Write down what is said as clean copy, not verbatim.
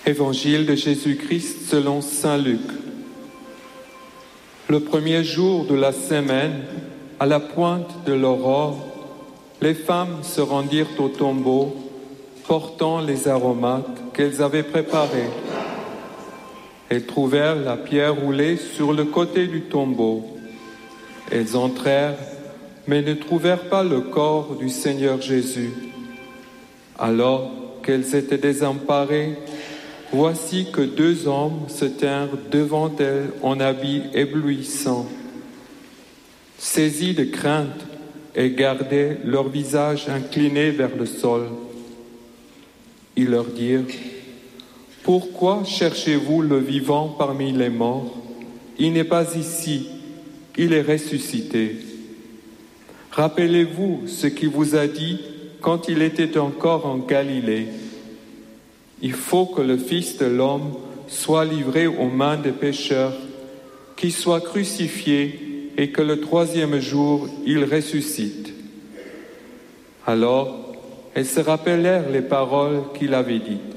Évangile de Jésus-Christ selon saint Luc. Le premier jour de la semaine, à la pointe de l'aurore, les femmes se rendirent au tombeau, portant les aromates qu'elles avaient préparés. Elles trouvèrent la pierre roulée sur le côté du tombeau. Elles entrèrent, mais ne trouvèrent pas le corps du Seigneur Jésus. Alors qu'elles étaient désemparées, voici que 2 hommes se tinrent devant elles en habits éblouissants. Saisis de crainte, elles gardaient leur visage incliné vers le sol. Ils leur dirent: « Pourquoi cherchez-vous le vivant parmi les morts? Il n'est pas ici, il est ressuscité. Rappelez-vous ce qu'il vous a dit quand il était encore en Galilée. Il faut que le Fils de l'homme soit livré aux mains des pécheurs, qu'il soit crucifié et que le 3e jour il ressuscite. » Alors, elles se rappelèrent les paroles qu'il avait dites.